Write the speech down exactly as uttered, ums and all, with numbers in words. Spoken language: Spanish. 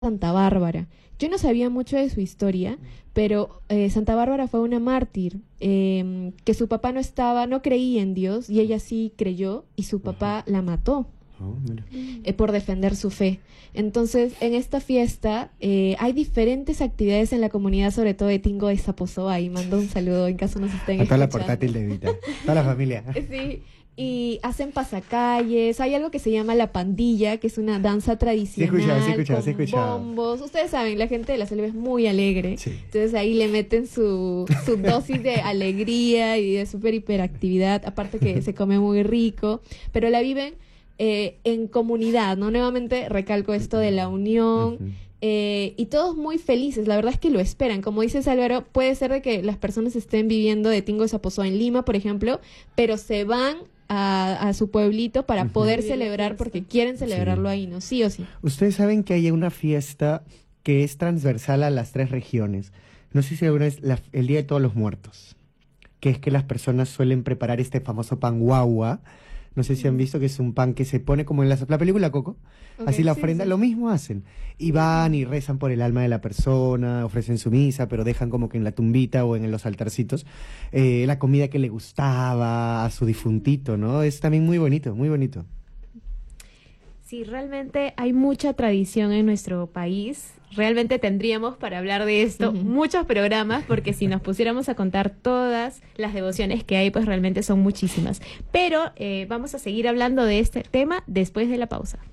Santa Bárbara. Yo no sabía mucho de su historia, pero eh, Santa Bárbara fue una mártir, eh, que su papá no estaba, no creía en Dios, y ella sí creyó, y su papá Ajá. la mató Oh, mira. eh, por defender su fe. Entonces, en esta fiesta eh, hay diferentes actividades en la comunidad, sobre todo de Tingo de Saposoa, y mando un saludo en caso nos estén A toda la escuchando. portátil de Vita, toda la familia. Sí, y hacen pasacalles, hay algo que se llama la pandilla, que es una danza tradicional, Sí, he escuchado, sí, he escuchado, con sí, he escuchado. bombos. Ustedes saben, la gente de la selva es muy alegre, Sí. entonces ahí le meten su, su dosis de alegría y de súper hiperactividad, aparte que se come muy rico, pero la viven eh, en comunidad, ¿no? Nuevamente recalco esto de la unión. Ujú. Eh, y todos muy felices, la verdad es que lo esperan. Como dices, Álvaro, puede ser de que las personas estén viviendo de Tingo de Saposoa en Lima, por ejemplo, pero se van a, a su pueblito para Ujú. poder Vivir la celebrar fiesta. porque quieren celebrarlo Sí. ahí, ¿no? Sí o sí. Ustedes saben que hay una fiesta que es transversal a las tres regiones. No sé si alguna vez la- el Día de Todos los Muertos, que es que las personas suelen preparar este famoso pan guagua. No sé si han visto que es un pan que se pone como en la, la película Coco. Ok, Así la sí, ofrenda, sí. lo mismo hacen. Y van y rezan por el alma de la persona, ofrecen su misa, pero dejan como que en la tumbita o en los altarcitos eh, la comida que le gustaba a su difuntito, ¿no? Es también muy bonito, muy bonito. Sí, realmente hay mucha tradición en nuestro país. Realmente tendríamos para hablar de esto Ujú. muchos programas, porque si nos pusiéramos a contar todas las devociones que hay, pues realmente son muchísimas. Pero eh, vamos a seguir hablando de este tema después de la pausa.